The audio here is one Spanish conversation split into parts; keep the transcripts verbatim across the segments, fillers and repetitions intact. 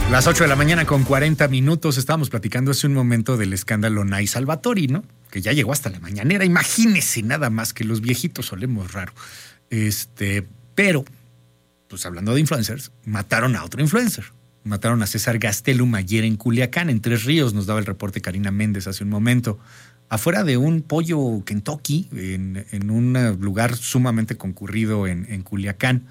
Las ocho de la mañana con cuarenta minutos. Estábamos platicando hace un momento del escándalo Nay Salvatori, ¿no? Que ya llegó hasta la mañanera. Imagínese nada más que los viejitos olemos raro. Este, pero, pues hablando de influencers, mataron a otro influencer. Mataron a César Gastelum ayer en Culiacán, en Tres Ríos. Nos daba el reporte Karina Méndez hace un momento. Afuera de un pollo Kentucky, en, en un lugar sumamente concurrido en, en Culiacán.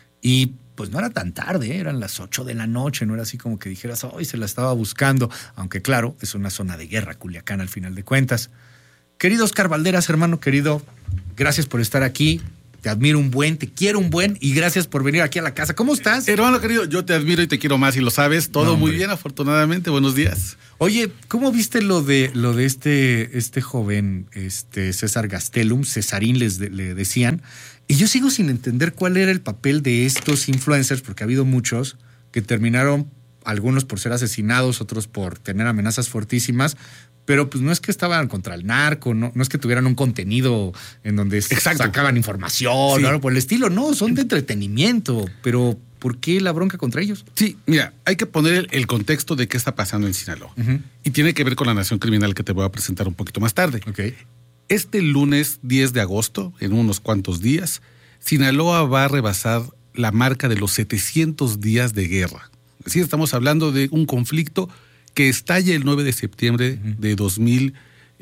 Y pues no era tan tarde, ¿eh? Eran las ocho de la noche, no era así como que dijeras, hoy se la estaba buscando, aunque claro, es una zona de guerra Culiacán al final de cuentas. Querido Oscar Valderas, hermano querido, gracias por estar aquí, te admiro un buen, te quiero un buen y gracias por venir aquí a la casa. ¿Cómo estás? Hermano querido, yo te admiro y te quiero más y lo sabes, todo no, muy bien, afortunadamente, buenos días. Oye, ¿cómo viste lo de lo de este, este joven, este César Gastelum, Cesarín les de, le decían? Y yo sigo sin entender cuál era el papel de estos influencers, porque ha habido muchos que terminaron, algunos por ser asesinados, otros por tener amenazas fuertísimas, pero pues no es que estaban contra el narco, no, no es que tuvieran un contenido en donde Exacto. sacaban información, sí. ¿no? Por el estilo, no, son de entretenimiento, pero ¿por qué la bronca contra ellos? Sí, mira, hay que poner el, el contexto de qué está pasando en Sinaloa. Uh-huh. Y tiene que ver con la nación criminal que te voy a presentar un poquito más tarde. Okay. Este lunes diez de agosto, en unos cuantos días, Sinaloa va a rebasar la marca de los setecientos días de guerra. Es decir, estamos hablando de un conflicto que estalla el nueve de septiembre uh-huh. de dos mil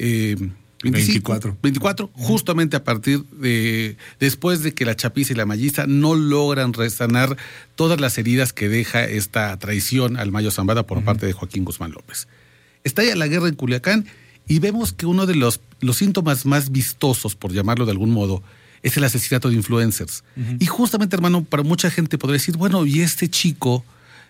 veinticuatro, veinticuatro uh-huh. justamente a partir de, después de que la Chapiza y la Malliza no logran resanar todas las heridas que deja esta traición al Mayo Zambada por uh-huh. parte de Joaquín Guzmán López. Estalla la guerra en Culiacán y vemos que uno de los, los síntomas más vistosos, por llamarlo de algún modo, es el asesinato de influencers. Uh-huh. Y justamente, hermano, para mucha gente podría decir, bueno, ¿y este chico,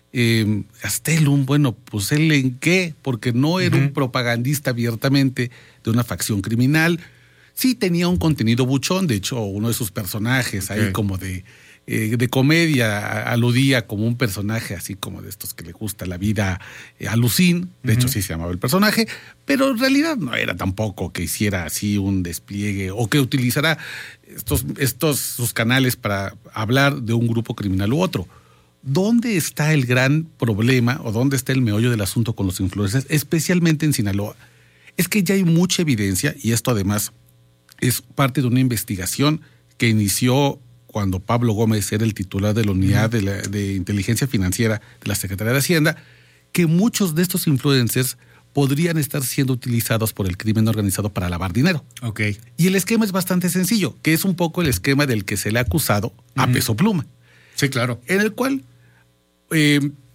eh, Gastelum, bueno, pues él en qué? Porque no era uh-huh. un propagandista abiertamente de una facción criminal. Sí tenía un contenido buchón, de hecho, uno de sus personajes okay. ahí como de, eh, de comedia aludía como un personaje así como de estos que le gusta la vida eh, alucín, de uh-huh. hecho sí se llamaba el personaje, pero en realidad no era tampoco que hiciera así un despliegue o que utilizara estos, estos sus canales para hablar de un grupo criminal u otro. ¿Dónde está el gran problema o dónde está el meollo del asunto con los influencers, especialmente en Sinaloa? Es que ya hay mucha evidencia, y esto además es parte de una investigación que inició cuando Pablo Gómez era el titular de la unidad de, la, de inteligencia financiera de la Secretaría de Hacienda, que muchos de estos influencers podrían estar siendo utilizados por el crimen organizado para lavar dinero. Okay. Y el esquema es bastante sencillo, que es un poco el esquema del que se le ha acusado uh-huh. a Peso Pluma. Sí, claro. En el cual eh,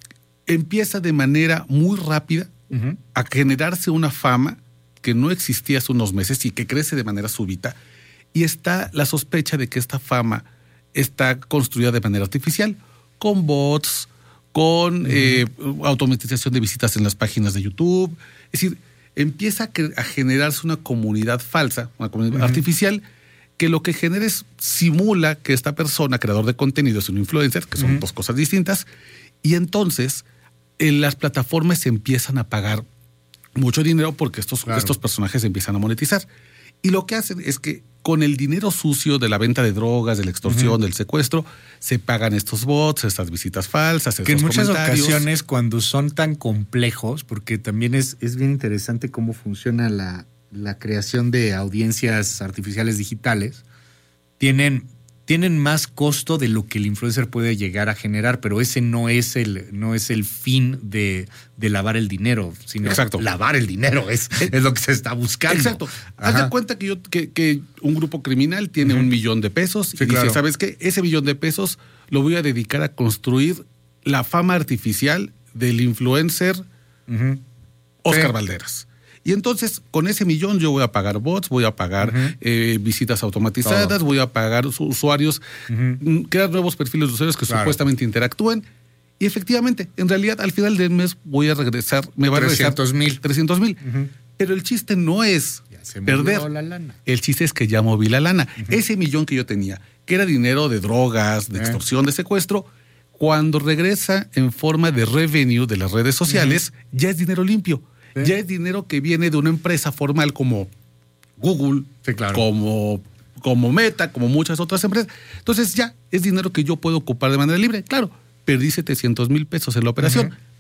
empieza de manera muy rápida uh-huh. a generarse una fama que no existía hace unos meses y que crece de manera súbita. Y está la sospecha de que esta fama está construida de manera artificial, con bots, con uh-huh. eh, automatización de visitas en las páginas de YouTube. Es decir, empieza a, que, a generarse una comunidad falsa, una comunidad uh-huh. artificial, que lo que genera es, simula que esta persona, creador de contenido, es un influencer, que son uh-huh. dos cosas distintas, y entonces en las plataformas se empiezan a pagar mucho dinero porque estos, claro. estos personajes empiezan a monetizar. Y lo que hacen es que con el dinero sucio de la venta de drogas, de la extorsión, uh-huh. del secuestro, se pagan estos bots, estas visitas falsas, estos que en muchas comentarios. ocasiones cuando son tan complejos, porque también es, es bien interesante cómo funciona la, la creación de audiencias artificiales digitales, tienen, tienen más costo de lo que el influencer puede llegar a generar, pero ese no es el, no es el fin de, de lavar el dinero, sino Exacto. lavar el dinero es, es lo que se está buscando. Exacto. Ajá. Haz de cuenta que, yo, que, que un grupo criminal tiene uh-huh. un millón de pesos sí, y claro. dice, ¿sabes qué? Ese millón de pesos lo voy a dedicar a construir la fama artificial del influencer uh-huh. Oscar sí. Valderas. Y entonces, con ese millón yo voy a pagar bots, voy a pagar uh-huh. eh, visitas automatizadas, Todo. voy a pagar usuarios, uh-huh. crear nuevos perfiles de usuarios que claro. supuestamente interactúen. Y efectivamente, en realidad, al final del mes voy a regresar, me va a regresar trescientos mil. Uh-huh. Pero el chiste no es perder. La lana. El chiste es que ya moví la lana. Uh-huh. Ese millón que yo tenía, que era dinero de drogas, de uh-huh. extorsión, de secuestro, cuando regresa en forma de revenue de las redes sociales, uh-huh. ya es dinero limpio. ¿Sí? Ya es dinero que viene de una empresa formal como Google, sí, claro. como, como Meta, como muchas otras empresas. Entonces ya es dinero que yo puedo ocupar de manera libre. Claro, perdí setecientos mil pesos en la operación, uh-huh.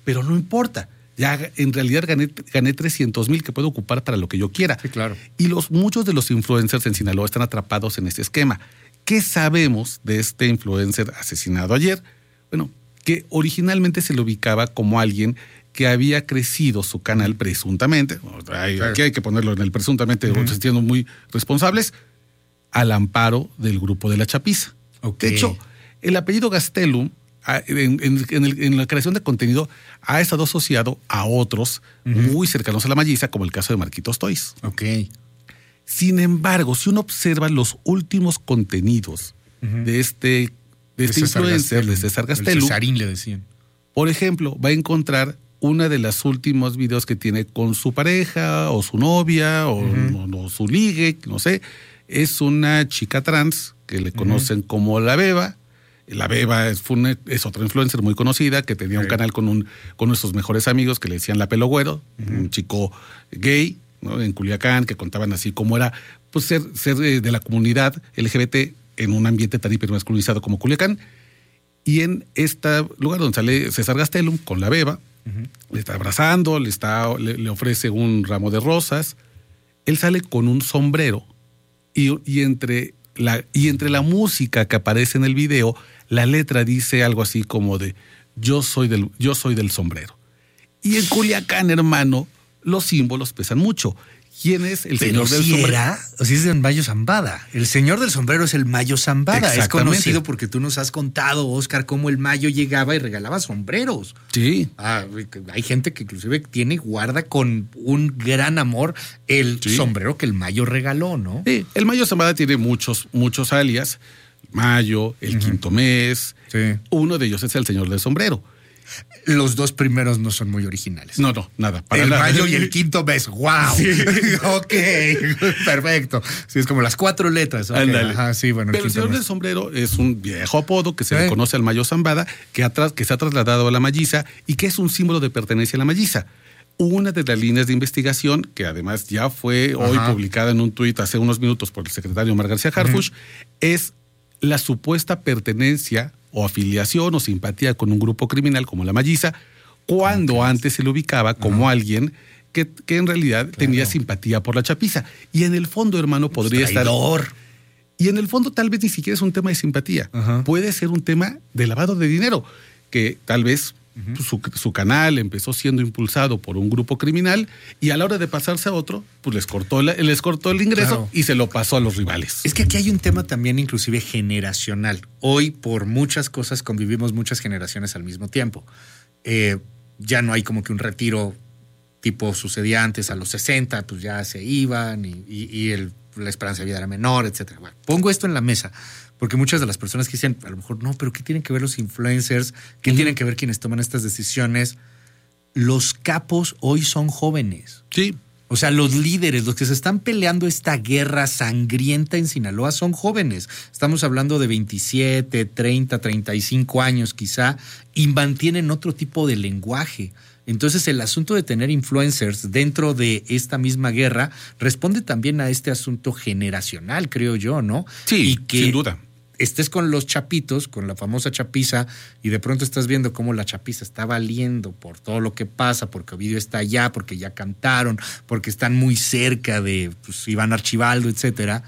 pero no importa. Ya en realidad gané, gané trescientos mil que puedo ocupar para lo que yo quiera. Sí, claro. Y los, muchos de los influencers en Sinaloa están atrapados en este esquema. ¿Qué sabemos de este influencer asesinado ayer? Bueno, que originalmente se le ubicaba como alguien que había crecido su canal presuntamente, hay, claro. Aquí hay que ponerlo en el presuntamente, uh-huh. siendo muy responsables, al amparo del grupo de La Chapiza. Okay. De hecho, el apellido Gastelum, En, en, en, el, en la creación de contenido ha estado asociado a otros uh-huh. muy cercanos a la Malliza, como el caso de Marquitos Toys. Ok. Sin embargo, si uno observa los últimos contenidos uh-huh. de este, de este de influencer, Gastelum, de César Gastelum, el Cesarín le decían. Por ejemplo, va a encontrar una de las últimos videos que tiene con su pareja o su novia o, uh-huh. o, o su ligue, no sé. Es una chica trans que le conocen uh-huh. como La Beba. La Beba es, una, es otra influencer muy conocida que tenía un canal con un con nuestros mejores amigos que le decían La Pelo Güero, uh-huh. un chico gay, ¿no? En Culiacán, que contaban así cómo era pues ser, ser de la comunidad L G B T en un ambiente tan hipermasculinizado como Culiacán. Y en este lugar donde sale César Gastelum con La Beba, uh-huh. le está abrazando, le, está, le, le ofrece un ramo de rosas. Él sale con un sombrero y, y entre... La, y entre la música que aparece en el video, la letra dice algo así como de yo soy del, yo soy del sombrero. Y en Culiacán, hermano, los símbolos pesan mucho. ¿Quién es el Pero señor del si sombrero? Era, o si es el Mayo Zambada. El señor del sombrero es el Mayo Zambada. Es conocido porque tú nos has contado, Oscar, cómo el Mayo llegaba y regalaba sombreros. Sí. Ah, hay gente que inclusive tiene, guarda con un gran amor el sí. sombrero que el Mayo regaló, ¿no? Sí, el Mayo Zambada tiene muchos, muchos alias. Mayo, el uh-huh. quinto mes. Sí. Uno de ellos es el señor del sombrero. Los dos primeros no son muy originales. No, no, nada. Para el nada. Mayo y el quinto mes. ¡Wow! Sí. Ok, perfecto. Sí, es como las cuatro letras. Okay. Ajá, sí, bueno, el Pero el señor mes. del sombrero es un viejo apodo que se ¿Eh? le conoce al Mayo Zambada, que, atras, que se ha trasladado a la Malliza y que es un símbolo de pertenencia a la Malliza. Una de las líneas de investigación, que además ya fue Ajá. hoy publicada en un tuit hace unos minutos por el secretario Omar García Harfuch, uh-huh. es la supuesta pertenencia o afiliación o simpatía con un grupo criminal como la Malliza, cuando okay. antes se le ubicaba como uh-huh. alguien que, que en realidad claro. tenía simpatía por La Chapiza. Y en el fondo, hermano, podría Traidor. estar... Y en el fondo tal vez ni siquiera es un tema de simpatía. Uh-huh. Puede ser un tema de lavado de dinero, que tal vez uh-huh. su, su canal empezó siendo impulsado por un grupo criminal y a la hora de pasarse a otro, pues les cortó, la, les cortó el ingreso claro. y se lo pasó a los rivales. Es que aquí hay un tema también inclusive generacional. Hoy por muchas cosas convivimos muchas generaciones al mismo tiempo. Eh, ya no hay como que un retiro tipo sucedía antes a los sesenta, pues ya se iban y, y, y el, la esperanza de vida era menor, etcétera. Bueno, pongo esto en la mesa porque muchas de las personas que dicen, a lo mejor, no, pero ¿qué tienen que ver los influencers? ¿Qué uh-huh. tienen que ver quienes toman estas decisiones? Los capos hoy son jóvenes. Sí. O sea, los líderes, los que se están peleando esta guerra sangrienta en Sinaloa son jóvenes. Estamos hablando de veintisiete, treinta, treinta y cinco años quizá, y mantienen otro tipo de lenguaje. Entonces, el asunto de tener influencers dentro de esta misma guerra responde también a este asunto generacional, creo yo, ¿no? Sí, y que sin duda. Estés con los chapitos, con la famosa chapiza, y de pronto estás viendo cómo la chapiza está valiendo por todo lo que pasa, porque Ovidio está allá, porque ya cantaron, porque están muy cerca de pues, Iván Archibaldo, etcétera,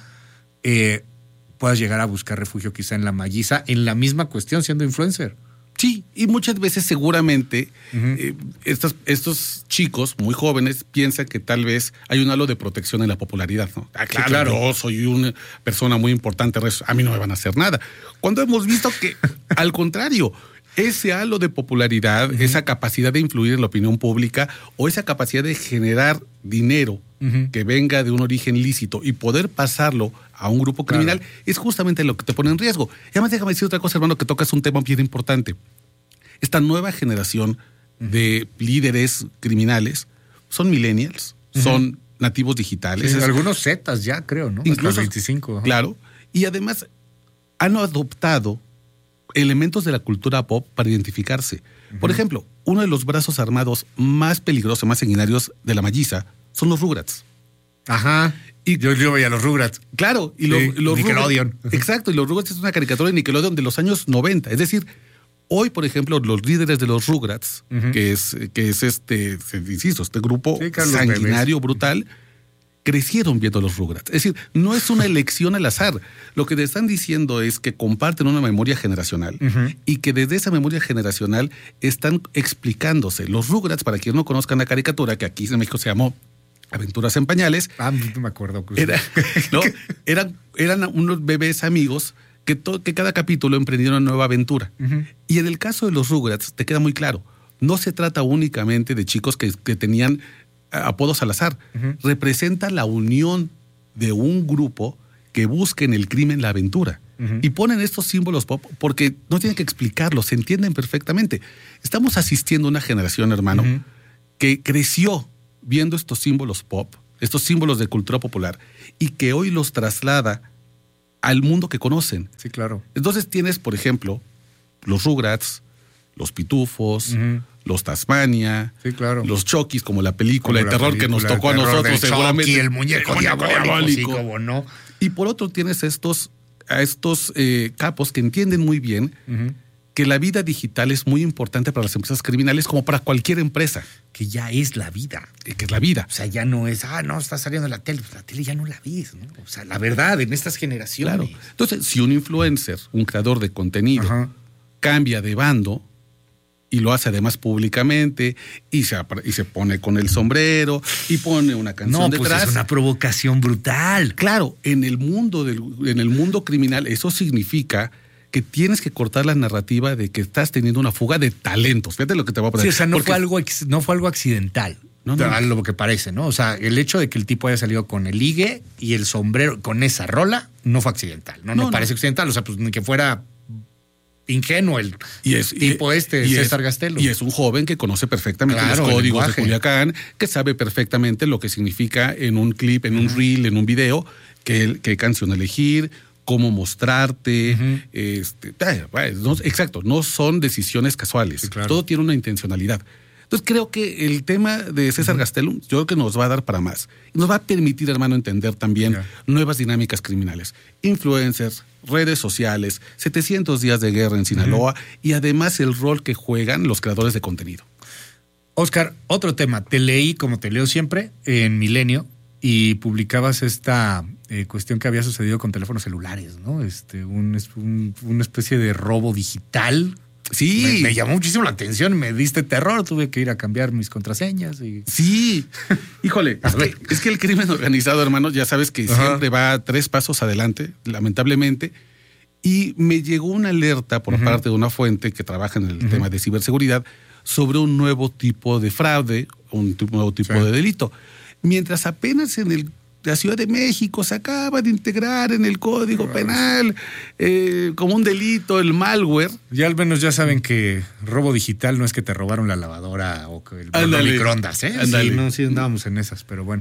eh, puedas llegar a buscar refugio quizá en la Malliza, en la misma cuestión, siendo influencer. Sí, y muchas veces seguramente uh-huh. eh, estos, estos chicos muy jóvenes piensan que tal vez hay un halo de protección en la popularidad, ¿no? Ah, claro, claro. Yo soy una persona muy importante, a mí no me van a hacer nada. Cuando hemos visto que, al contrario, ese halo de popularidad, uh-huh. esa capacidad de influir en la opinión pública o esa capacidad de generar dinero uh-huh. que venga de un origen lícito y poder pasarlo a un grupo criminal, claro. es justamente lo que te pone en riesgo. Y además déjame decir otra cosa, hermano, que tocas un tema bien importante. Esta nueva generación uh-huh. de líderes criminales son millennials, uh-huh. son nativos digitales. Sí, algunos zetas ya, creo, ¿no? Incluso hasta veinticinco. Uh-huh. Claro. Y además han adoptado elementos de la cultura pop para identificarse. Uh-huh. Por ejemplo, uno de los brazos armados más peligrosos, más sanguinarios de la Malliza son los Rugrats. Ajá. Y yo, yo veía los Rugrats. Claro. Y sí, lo, los Nickelodeon. Rugrats, exacto. Y los Rugrats es una caricatura de Nickelodeon de los años noventa. Es decir, Hoy, por ejemplo, los líderes de los Rugrats, uh-huh. que es que es este, insisto, este grupo sí, sanguinario, bebés. brutal, crecieron viendo los Rugrats. Es decir, no es una elección al azar. Lo que te están diciendo es que comparten una memoria generacional uh-huh. y que desde esa memoria generacional están explicándose. Los Rugrats, para quienes no conozcan la caricatura, que aquí en México se llamó Aventuras en Pañales. Ah, no me acuerdo. Era, ¿no? eran, eran unos bebés amigos que, to, que cada capítulo emprendieron una nueva aventura. Uh-huh. Y en el caso de los Rugrats, te queda muy claro, no se trata únicamente de chicos que, que tenían apodos al azar. Uh-huh. Representa la unión de un grupo que busca en el crimen la aventura. Uh-huh. Y ponen estos símbolos pop porque no tienen que explicarlos, se entienden perfectamente. Estamos asistiendo a una generación, hermano, uh-huh. que creció viendo estos símbolos pop, estos símbolos de cultura popular, y que hoy los traslada al mundo que conocen. Sí, claro. Entonces tienes, por ejemplo, los Rugrats, los Pitufos, uh-huh. los Tasmania, sí, claro. los Chokis, como la película como de terror película, que nos tocó a nosotros, seguramente. Chucky, el muñeco el diabólico, diabólico. Sí, como no. Y por otro tienes estos, a estos eh, capos que entienden muy bien uh-huh. que la vida digital es muy importante para las empresas criminales como para cualquier empresa. Que ya es la vida. Que es la vida. O sea, ya no es, ah, no, está saliendo en la tele. Pues la tele ya no la ves, ¿no? O sea, la verdad, en estas generaciones. Claro. Entonces, si un influencer, un creador de contenido, uh-huh. cambia de bando y lo hace además públicamente y se, y se pone con el sombrero y pone una canción no, detrás. Pues es una provocación brutal. Claro, en el mundo del, en el mundo criminal eso significa que tienes que cortar la narrativa de que estás teniendo una fuga de talentos. Fíjate lo que te voy a poner. Sí, o sea, no, Porque... fue, algo, no fue algo accidental. No, no. Lo que parece, ¿no? O sea, el hecho de que el tipo haya salido con el ligue y el sombrero, con esa rola, no fue accidental. No, no, no parece no. accidental. O sea, pues ni que fuera ingenuo el y es, tipo y, este, y César es, Gastelo. Y es un joven que conoce perfectamente claro, los códigos de Culiacán, que sabe perfectamente lo que significa en un clip, en un reel, en un video, qué, qué canción elegir, cómo mostrarte. Uh-huh. este, no, exacto, no son decisiones casuales. Sí, claro. Todo tiene una intencionalidad. Entonces creo que el tema de César uh-huh. Gastelum, yo creo que nos va a dar para más. Nos va a permitir, hermano, entender también yeah. nuevas dinámicas criminales. Influencers, redes sociales, setecientos días de guerra en Sinaloa uh-huh. y además el rol que juegan los creadores de contenido. Oscar, otro tema. Te leí, como te leo siempre, en Milenio y publicabas esta eh, cuestión que había sucedido con teléfonos celulares, ¿no? Este, un, un, una especie de robo digital. Sí. Me, me llamó muchísimo la atención, me diste terror, tuve que ir a cambiar mis contraseñas. Y... Sí, híjole, es que, es que el crimen organizado, hermano, ya sabes que Ajá. siempre va tres pasos adelante, lamentablemente, y me llegó una alerta por uh-huh. parte de una fuente que trabaja en el uh-huh. tema de ciberseguridad sobre un nuevo tipo de fraude, un nuevo tipo sí. de delito. Mientras apenas en el la Ciudad de México se acaba de integrar en el Código Penal eh, como un delito el malware. Ya al menos ya saben que robo digital no es que te robaron la lavadora o que el microondas, ¿eh? Ándale. Sí, no, sí andábamos en esas, pero bueno.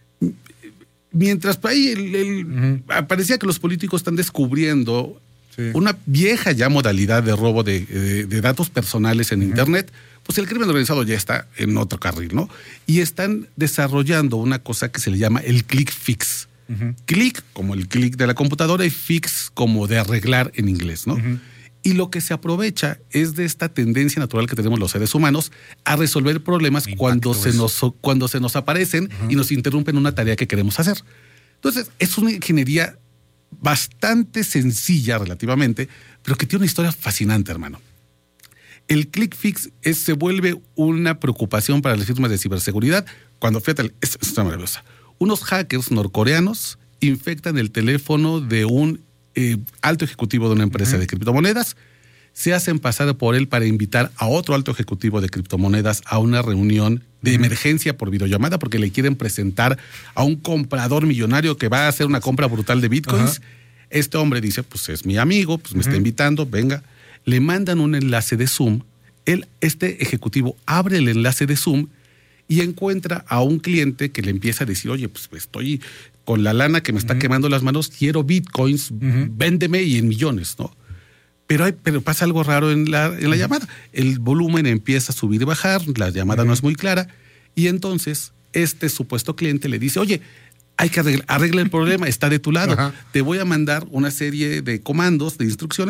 Mientras ahí el, el, uh-huh. parecía que los políticos están descubriendo sí. una vieja ya modalidad de robo de, de, de datos personales en uh-huh. Internet, pues el crimen organizado ya está en otro carril, ¿no? Y están desarrollando una cosa que se le llama el click fix. Uh-huh. Click como el click de la computadora y fix como de arreglar en inglés, ¿no? Uh-huh. Y lo que se aprovecha es de esta tendencia natural que tenemos los seres humanos a resolver problemas cuando se, nos, cuando se nos aparecen uh-huh. y nos interrumpen una tarea que queremos hacer. Entonces, es una ingeniería bastante sencilla relativamente, pero que tiene una historia fascinante, hermano. El click fix es, se vuelve una preocupación para las firmas de ciberseguridad cuando, fíjate, es, es maravillosa. Unos hackers norcoreanos infectan el teléfono de un eh, alto ejecutivo de una empresa uh-huh. de criptomonedas, se hacen pasar por él para invitar a otro alto ejecutivo de criptomonedas a una reunión de uh-huh. emergencia por videollamada porque le quieren presentar a un comprador millonario que va a hacer una compra brutal de bitcoins. Uh-huh. Este hombre dice, pues es mi amigo, pues me uh-huh. está invitando, venga. Le mandan un enlace de Zoom, él, este ejecutivo abre el enlace de Zoom y encuentra a un cliente que le empieza a decir, oye, pues estoy con la lana que me está uh-huh. quemando las manos, quiero bitcoins, uh-huh. véndeme y en millones, ¿no? Pero, hay, pero pasa algo raro en la, en la uh-huh. llamada. El volumen empieza a subir y bajar, la llamada uh-huh. no es muy clara y entonces este supuesto cliente le dice, oye, hay que arreglar, arregla el problema, está de tu lado. Uh-huh. Te voy a mandar una serie de comandos, de instrucciones,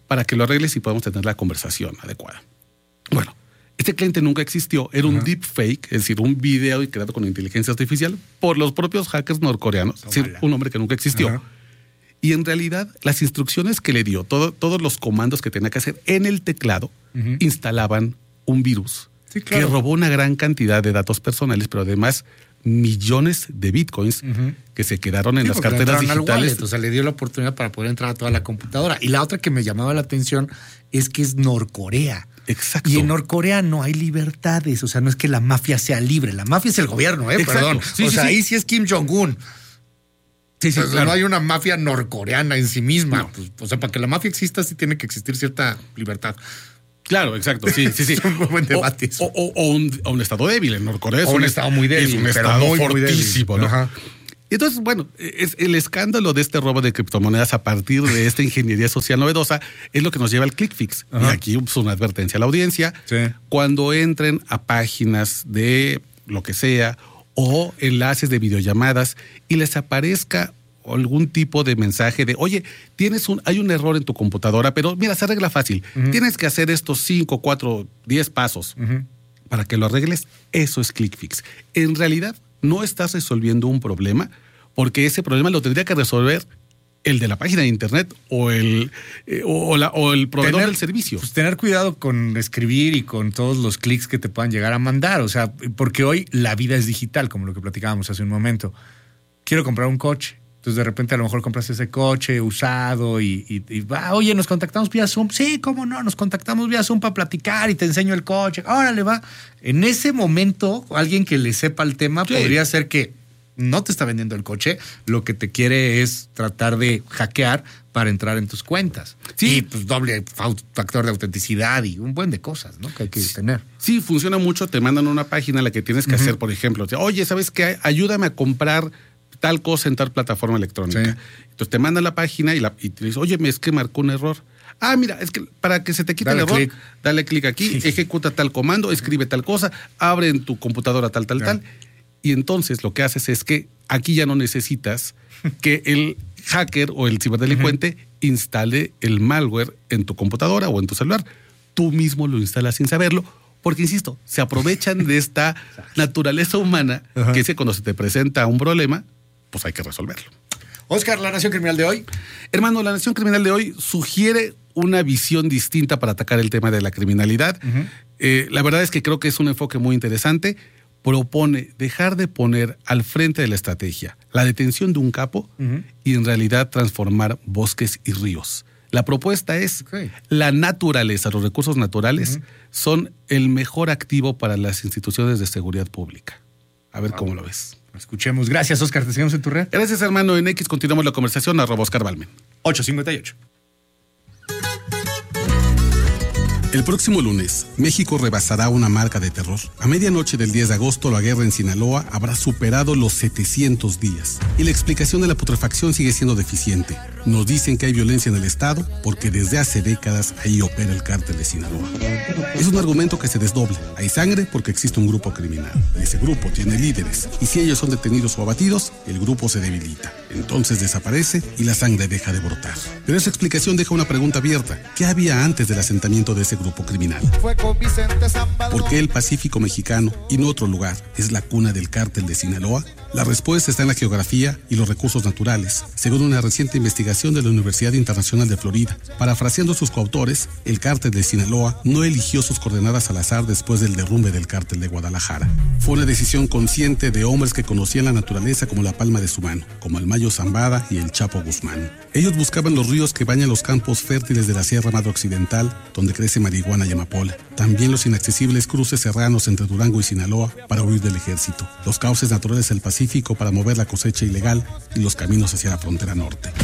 para que lo arregles y podamos tener la conversación adecuada. Bueno, este cliente nunca existió, era un deepfake, es decir, un video creado con inteligencia artificial por los propios hackers norcoreanos, es decir, un hombre que nunca existió. Ajá. Y en realidad, las instrucciones que le dio, todo, todos los comandos que tenía que hacer en el teclado, uh-huh. instalaban un virus sí, claro. que robó una gran cantidad de datos personales, pero además millones de bitcoins uh-huh. que se quedaron en sí, las carteras digitales. Wallet, o sea, le dio la oportunidad para poder entrar a toda la computadora. Y la otra que me llamaba la atención es que es Norcorea. Exacto. Y en Norcorea no hay libertades, o sea, no es que la mafia sea libre, la mafia es el gobierno, ¿eh? Exacto. Perdón. Sí, o sí, sea, sí. ahí sí es Kim Jong-un. Sí, sí, claro. No hay una mafia norcoreana en sí misma. No. Pues, o sea, para que la mafia exista sí tiene que existir cierta libertad. Claro, exacto, sí, sí, sí. Es un buen debate. O, o, o, un, o un estado débil en Norcorea. O un, un estado muy débil. Es un estado muy, fortísimo, muy ¿no? Ajá. Entonces, bueno, es el escándalo de este robo de criptomonedas a partir de esta ingeniería social novedosa es lo que nos lleva al ClickFix. Ajá. Y aquí pues, una advertencia a la audiencia. Sí. Cuando entren a páginas de lo que sea o enlaces de videollamadas y les aparezca algún tipo de mensaje de, oye, tienes un, hay un error en tu computadora, pero mira, se arregla fácil. Uh-huh. Tienes que hacer estos cinco, cuatro, diez pasos uh-huh. para que lo arregles. Eso es ClickFix. En realidad, no estás resolviendo un problema porque ese problema lo tendría que resolver el de la página de internet o el, eh, o, la, o el proveedor tener, del servicio. Pues tener cuidado con escribir y con todos los clics que te puedan llegar a mandar. O sea, porque hoy la vida es digital, como lo que platicábamos hace un momento. Quiero comprar un coche. Entonces, de repente, a lo mejor compras ese coche usado y, y, y va, oye, ¿nos contactamos vía Zoom? Sí, ¿cómo no? Nos contactamos vía Zoom para platicar y te enseño el coche. Órale, va. En ese momento, alguien que le sepa el tema sí. podría ser que no te está vendiendo el coche, lo que te quiere es tratar de hackear para entrar en tus cuentas. Sí. Y pues doble factor de autenticidad y un buen de cosas, ¿no? Que hay que sí. tener. Sí, funciona mucho. Te mandan una página en la que tienes que uh-huh. hacer, por ejemplo, oye, ¿sabes qué? Ayúdame a comprar tal cosa en tal plataforma electrónica. Sí. Entonces te mandan la página y, la, y te dice, oye, es que marcó un error. Ah, mira, es que para que se te quite dale el error, click. dale clic aquí, sí. ejecuta tal comando, escribe tal cosa, abre en tu computadora tal, tal, claro. tal. Y entonces lo que haces es que aquí ya no necesitas que el hacker o el ciberdelincuente uh-huh. instale el malware en tu computadora o en tu celular. Tú mismo lo instalas sin saberlo. Porque, insisto, se aprovechan de esta naturaleza humana uh-huh. que es que cuando se te presenta un problema, pues hay que resolverlo. Oscar, ¿la Nación Criminal de hoy? Hermano, la Nación Criminal de hoy sugiere una visión distinta para atacar el tema de la criminalidad. Uh-huh. Eh, la verdad es que creo que es un enfoque muy interesante. Propone dejar de poner al frente de la estrategia la detención de un capo uh-huh. y en realidad transformar bosques y ríos. La propuesta es okay. la naturaleza, los recursos naturales uh-huh. son el mejor activo para las instituciones de seguridad pública. A ver wow. cómo lo ves. Escuchemos. Gracias, Oscar. ¿Te seguimos en tu red? Gracias, hermano. En X continuamos la conversación. Arroba Oscar Balmen. ocho cincuenta y ocho. El próximo lunes, México rebasará una marca de terror. A medianoche del diez de agosto, la guerra en Sinaloa habrá superado los setecientos días. Y la explicación de la putrefacción sigue siendo deficiente. Nos dicen que hay violencia en el Estado porque desde hace décadas ahí opera el cártel de Sinaloa. Es un argumento que se desdobla. Hay sangre porque existe un grupo criminal. Ese grupo tiene líderes. Y si ellos son detenidos o abatidos, el grupo se debilita. Entonces desaparece y la sangre deja de brotar. Pero esa explicación deja una pregunta abierta. ¿Qué había antes del asentamiento de ese grupo criminal? ¿Por qué el Pacífico mexicano y no otro lugar es la cuna del cártel de Sinaloa? La respuesta está en la geografía y los recursos naturales, según una reciente investigación de la Universidad Internacional de Florida. Parafraseando a sus coautores, el cártel de Sinaloa no eligió sus coordenadas al azar después del derrumbe del cártel de Guadalajara. Fue una decisión consciente de hombres que conocían la naturaleza como la palma de su mano, como el Mayo Zambada y el Chapo Guzmán. Ellos buscaban los ríos que bañan los campos fértiles de la Sierra Madre Occidental, donde crece marihuana y amapola. También los inaccesibles cruces serranos entre Durango y Sinaloa para huir del ejército. Los cauces naturales del Pacífico para mover la cosecha ilegal y los caminos hacia la frontera norte.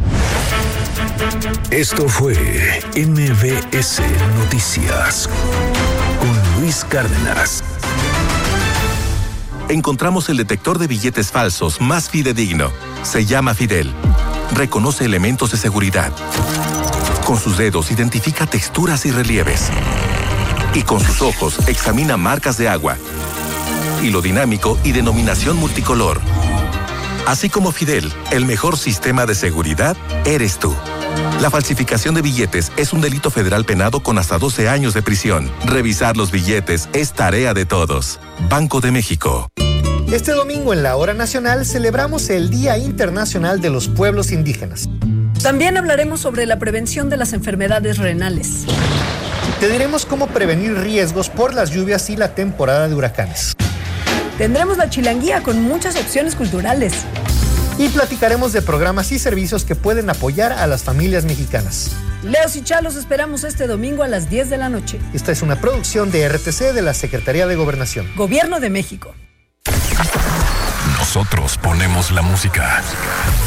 Esto fue M V S Noticias con Luis Cárdenas. Encontramos el detector de billetes falsos más fidedigno. Se llama Fidel. Reconoce elementos de seguridad. Con sus dedos identifica texturas y relieves. Y con sus ojos examina marcas de agua, hilo dinámico y denominación multicolor. Así como Fidel, el mejor sistema de seguridad eres tú. La falsificación de billetes es un delito federal penado con hasta doce años de prisión. Revisar los billetes es tarea de todos. Banco de México. Este domingo en la Hora Nacional celebramos el Día Internacional de los Pueblos Indígenas. También hablaremos sobre la prevención de las enfermedades renales. Te diremos cómo prevenir riesgos por las lluvias y la temporada de huracanes. Tendremos la chilanguía con muchas opciones culturales. Y platicaremos de programas y servicios que pueden apoyar a las familias mexicanas. Leos y Chalos esperamos este domingo a las diez de la noche. Esta es una producción de R T C de la Secretaría de Gobernación. Gobierno de México. Nosotros ponemos la música.